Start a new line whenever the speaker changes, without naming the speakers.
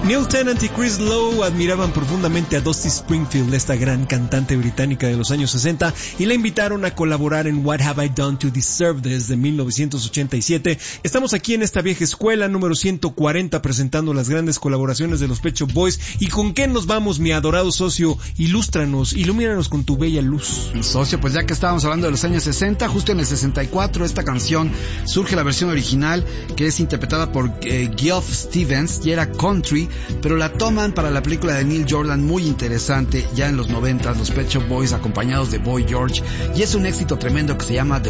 Neil Tennant y Chris Lowe admiraban profundamente a Dusty Springfield, esta gran cantante británica de los años 60, y la invitaron a colaborar en What Have I Done to Deserve desde 1987. Estamos aquí en esta vieja escuela, número 140, presentando las grandes colaboraciones de los Pet Shop Boys. ¿Y con qué nos vamos, mi adorado socio? Ilústranos, ilumínanos con tu bella luz.
Socio, pues ya que estábamos hablando de los años 60, justo en el 64 esta canción surge la versión original, que es interpretada por Geoff Stevens, y era country, pero la toman para la película de Neil Jordan, muy interesante, ya en los 90, los Pet Shop Boys acompañados de Boy George, y es un éxito tremendo que se llama